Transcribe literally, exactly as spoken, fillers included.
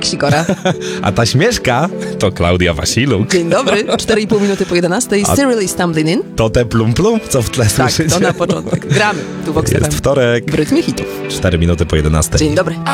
Sikora. A ta Śmieszka to Klaudia Wasiluk. Dzień dobry, cztery i pół minuty po jedenastej. A- Serially Stumbling In. To te plum plum, co w tle Tak, słyszycie? to na początek. Gramy tu w Vox F M. Jest wtorek, W rytmie hitów. cztery minuty po jedenastej. Dzień dobry.